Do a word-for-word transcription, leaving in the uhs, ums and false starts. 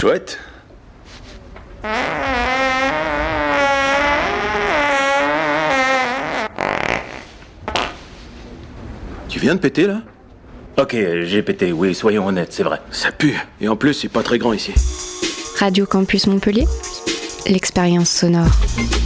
Chouette. Tu viens de péter, là? Ok, j'ai pété, oui, soyons honnêtes, c'est vrai. Ça pue. Et en plus, c'est pas très grand ici. Radio Campus Montpellier, l'expérience sonore.